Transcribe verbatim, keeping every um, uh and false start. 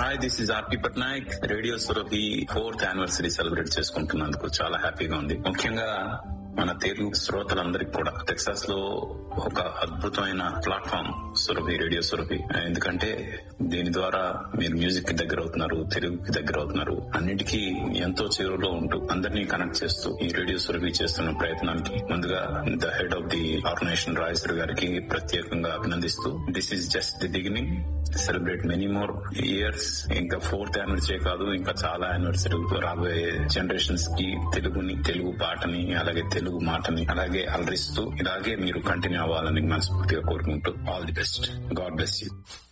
Hi, this is RP Patnaik. Radio Surabhi fourth anniversary celebrate చేసుకుంటున్నందుకు చాలా హ్యాపీగా ఉంది. ముఖ్యంగా మన తెలుగు శ్రోతలందరికీ కూడా టెక్సాస్ లో ఒక అద్భుతమైన ప్లాట్ఫామ్ సురభి, రేడియో సురభి. ఎందుకంటే దీని ద్వారా మీరు మ్యూజిక్ కి దగ్గర అవుతున్నారు, తెలుగుకి దగ్గర అవుతున్నారు, అన్నిటికీ ఎంతో చేరువలో ఉంటూ అందరినీ కనెక్ట్ చేస్తూ ఈ రేడియో సురభి చేస్తున్న ప్రయత్నానికి ముందుగా the head of the organisation Rajeshwari గారికి ప్రత్యేకంగా అభినందిస్తూ, this is just the beginning. Celebrate many more years. ఇంకా ఫోర్త్ యానివర్సరీ కాదు, ఇంకా చాలా యానివర్సరీ రాబోయే జనరేషన్స్ కి తెలుగుని, తెలుగు పాటని, అలాగే తెలుగు మాటని అలాగే అలరిస్తూ ఇలాగే మీరు కంటిన్యూ అవ్వాలని మనస్ఫూర్తిగా కోరుకుంటూ all the best. God bless you.